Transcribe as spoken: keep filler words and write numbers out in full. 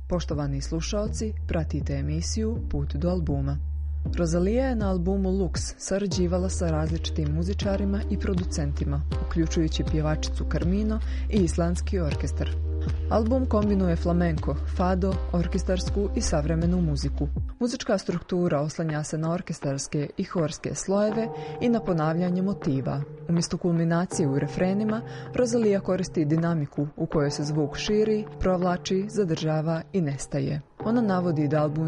Poštovani slušaoci, pratite emisiju Put do albuma. Rosalija je na albumu Lux sarađivala sa različitim muzičarima i producentima, uključujući pjevačicu Carmino i islandski orkestar. Album kombinuje flamenko, fado, orkestarsku i savremenu muziku. Muzička struktura oslanja se na orkestarske i horske slojeve i na ponavljanje motiva. Umjesto kulminacije u refrenima, Rosalija koristi dinamiku u kojoj se zvuk širi, provlači, zadržava i nestaje. Ona navodi da album